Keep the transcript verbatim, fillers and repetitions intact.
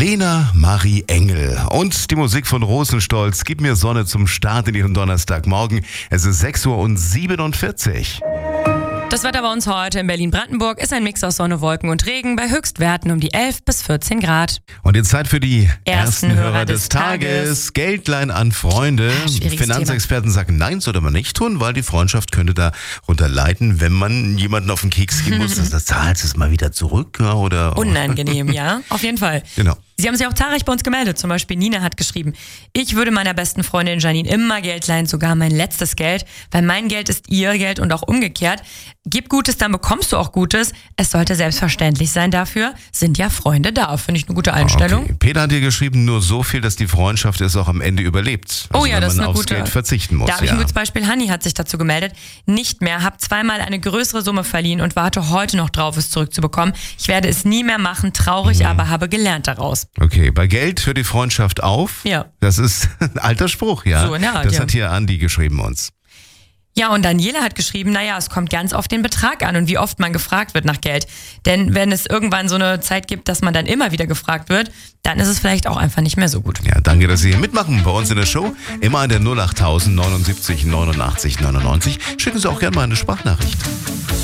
Lena Marie Engel und die Musik von Rosenstolz. Gib mir Sonne zum Start in Ihren Donnerstagmorgen. Es ist sechs Uhr siebenundvierzig. Das Wetter bei uns heute in Berlin-Brandenburg ist ein Mix aus Sonne, Wolken und Regen bei Höchstwerten um die elf bis vierzehn Grad. Und jetzt Zeit für die Ersten ersten Hörer Hörer des des Tages. Tages. Geldlein an Freunde. Ah, schwieriges Finanzexperten sagen, nein, sollte man nicht tun, weil die Freundschaft könnte darunter leiden, wenn man jemanden auf den Keks gehen muss. Das zahlst du es mal wieder zurück, ja, oder? Unangenehm, ja, auf jeden Fall. Genau. Sie haben sich auch zahlreich bei uns gemeldet. Zum Beispiel Nina hat geschrieben, ich würde meiner besten Freundin Janine immer Geld leihen, sogar mein letztes Geld, weil mein Geld ist ihr Geld und auch umgekehrt. Gib Gutes, dann bekommst du auch Gutes. Es sollte selbstverständlich sein dafür. Sind ja Freunde da. Finde ich eine gute Einstellung. Okay. Peter hat dir geschrieben, nur so viel, dass die Freundschaft es auch am Ende überlebt. Also Oh ja, wenn das ist man eine aufs gute. Geld verzichten muss. Da habe ich ja. ein gutes Beispiel. Hanni hat sich dazu gemeldet. Nicht mehr, habe zweimal eine größere Summe verliehen und warte heute noch drauf, es zurückzubekommen. Ich werde es nie mehr machen, traurig, Mhm. aber habe gelernt daraus. Okay, bei Geld hört die Freundschaft auf. Ja. Das ist ein alter Spruch, ja. So in der Art, das ja. hat hier Andi geschrieben uns. Ja, und Daniela hat geschrieben, naja, es kommt ganz auf den Betrag an und wie oft man gefragt wird nach Geld. Denn wenn es irgendwann so eine Zeit gibt, dass man dann immer wieder gefragt wird, dann ist es vielleicht auch einfach nicht mehr so gut. Ja, danke, dass Sie hier mitmachen bei uns in der Show. Immer an der null acht null null neunundsiebzig neunundachtzig neunundneunzig. Schicken Sie auch gerne mal eine Sprachnachricht.